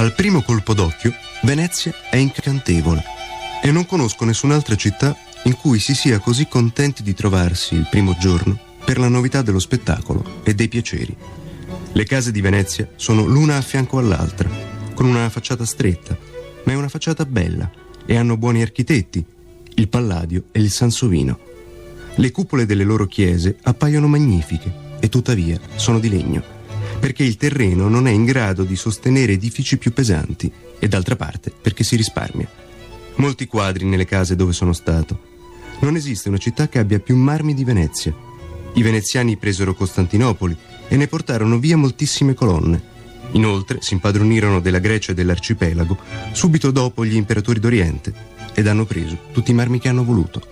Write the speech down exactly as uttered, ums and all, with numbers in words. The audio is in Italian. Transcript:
Al primo colpo d'occhio, Venezia è incantevole e non conosco nessun'altra città in cui si sia così contenti di trovarsi il primo giorno per la novità dello spettacolo e dei piaceri. Le case di Venezia sono l'una a fianco all'altra, con una facciata stretta, ma è una facciata bella e hanno buoni architetti, il Palladio e il Sansovino. Le cupole delle loro chiese appaiono magnifiche e tuttavia sono di legno, perché il terreno non è in grado di sostenere edifici più pesanti e d'altra parte perché si risparmia. Molti quadri nelle case dove sono stato. Non esiste una città che abbia più marmi di Venezia. I veneziani presero Costantinopoli e ne portarono via moltissime colonne. Inoltre si impadronirono della Grecia e dell'arcipelago subito dopo gli imperatori d'Oriente ed hanno preso tutti i marmi che hanno voluto.